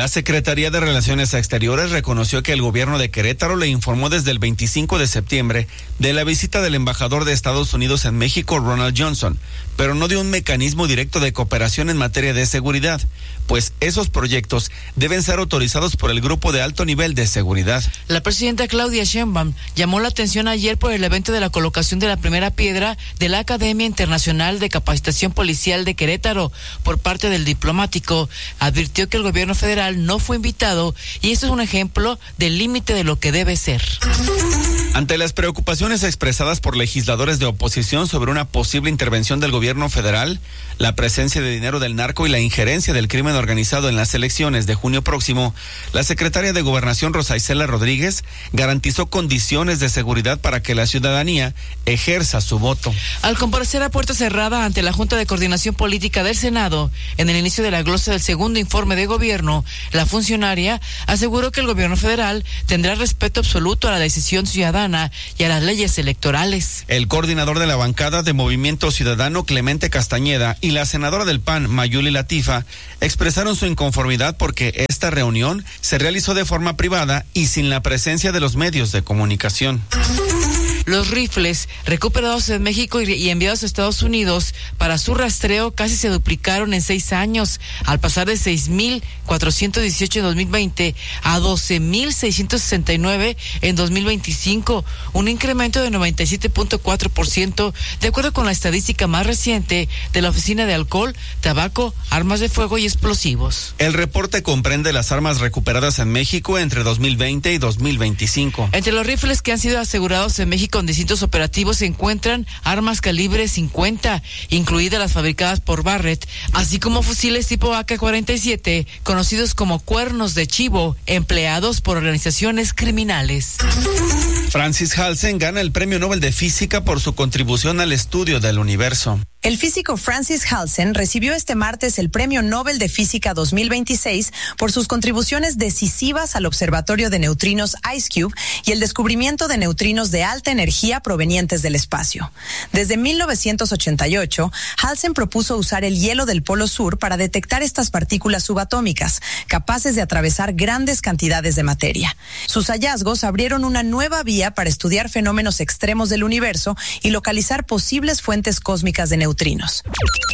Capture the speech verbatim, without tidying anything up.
La Secretaría de Relaciones Exteriores reconoció que el gobierno de Querétaro le informó desde el veinticinco de septiembre de la visita del embajador de Estados Unidos en México, Ronald Johnson, pero no de un mecanismo directo de cooperación en materia de seguridad, pues esos proyectos deben ser autorizados por el Grupo de Alto Nivel de Seguridad. La presidenta Claudia Sheinbaum llamó la atención ayer por el evento de la colocación de la primera piedra de la Academia Internacional de Capacitación Policial de Querétaro por parte del diplomático. Advirtió que el gobierno federal no fue invitado y esto es un ejemplo del límite de lo que debe ser. Ante las preocupaciones expresadas por legisladores de oposición sobre una posible intervención del gobierno federal, la presencia de dinero del narco y la injerencia del crimen organizado en las elecciones de junio próximo, la secretaria de Gobernación Rosa Isela Rodríguez garantizó condiciones de seguridad para que la ciudadanía ejerza su voto. Al comparecer a puerta cerrada ante la Junta de Coordinación Política del Senado, en el inicio de la glosa del segundo informe de gobierno, la funcionaria aseguró que el gobierno federal tendrá respeto absoluto a la decisión ciudadana y a las leyes electorales. El coordinador de la bancada de Movimiento Ciudadano, Clemente Castañeda, y la senadora del P A N, Mayuli Latifa, expresaron su inconformidad porque esta reunión se realizó de forma privada y sin la presencia de los medios de comunicación. Los rifles recuperados en México y enviados a Estados Unidos para su rastreo casi se duplicaron en seis años, al pasar de seis mil cuatrocientos dieciocho en dos mil veinte a doce mil seiscientos sesenta y nueve en dos mil veinticinco, un incremento de noventa y siete punto cuatro por ciento, de acuerdo con la estadística más reciente de la Oficina de Alcohol, Tabaco, Armas de Fuego y Explosivos. El reporte comprende las armas recuperadas en México entre dos mil veinte y dos mil veinticinco. Entre los rifles que han sido asegurados en México con distintos operativos se encuentran armas calibre cincuenta, incluidas las fabricadas por Barrett, así como fusiles tipo A K cuarenta y siete, conocidos como cuernos de chivo, empleados por organizaciones criminales. Francis Halsen gana el Premio Nobel de Física por su contribución al estudio del universo. El físico Francis Halsen recibió este martes el Premio Nobel de Física dos mil veintiséis por sus contribuciones decisivas al Observatorio de Neutrinos IceCube y el descubrimiento de neutrinos de alta energía provenientes del espacio. Desde mil novecientos ochenta y ocho, Halsen propuso usar el hielo del Polo Sur para detectar estas partículas subatómicas, capaces de atravesar grandes cantidades de materia. Sus hallazgos abrieron una nueva vía para estudiar fenómenos extremos del universo y localizar posibles fuentes cósmicas de neutrinos.